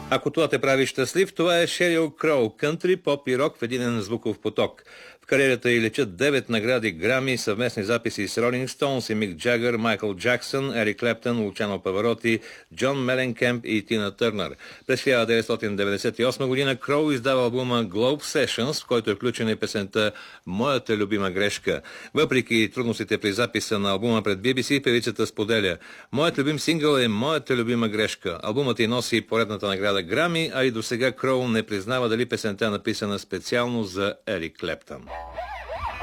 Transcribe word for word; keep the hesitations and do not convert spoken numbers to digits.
Ако това те прави щастлив, това е Шерил Кроу, кънтри, поп и рок в един звуков поток. В кариерата й лечат девет награди Грами, съвместни записи с Ролинг Стоунс и Мик Джагър, Майкъл Джаксън, Ерик Клептън, Лучано Павароти, Джон Меленкемп и Тина Търнър. През хиляда деветстотин деветдесет и осма година Кроу издава албума Globe Sessions, в който е включена и песента "Моята любима грешка". Въпреки трудностите при записа на албума пред Би Би Си, певицата споделя: "Моят любим сингъл е "Моята любима грешка". Албумът й носи поредната награда Грами, а и досега Кроу не признава дали песента е написана специално за Ерик Клептън.